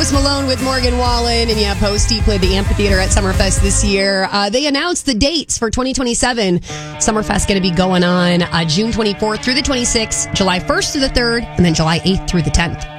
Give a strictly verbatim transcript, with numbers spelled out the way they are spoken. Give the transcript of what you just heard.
Post Malone with Morgan Wallen. And yeah, Posty played the amphitheater at Summerfest this year. Uh, they announced the dates for twenty twenty-seven. Summerfest going to be going on uh, June twenty-fourth through the twenty-sixth, July first through the third, and then July eighth through the tenth.